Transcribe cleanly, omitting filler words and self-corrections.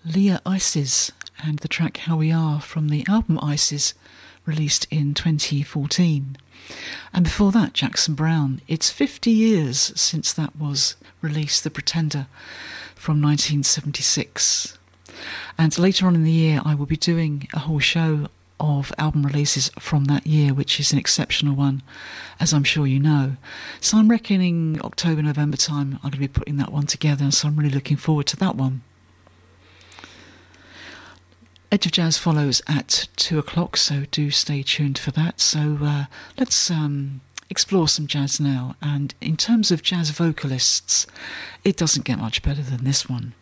Leah Ices and the track How We Are from the album Ices, released in 2014. And before that, Jackson Browne. It's 50 years since that was released, The Pretender, from 1976. And later on in the year, I will be doing a whole show of album releases from that year, which is an exceptional one, as I'm sure you know. So I'm reckoning October, November time, I'm going to be putting that one together, so I'm really looking forward to that one. Edge of Jazz follows at 2 o'clock, so do stay tuned for that. So let's explore some jazz now. And in terms of jazz vocalists, it doesn't get much better than this one.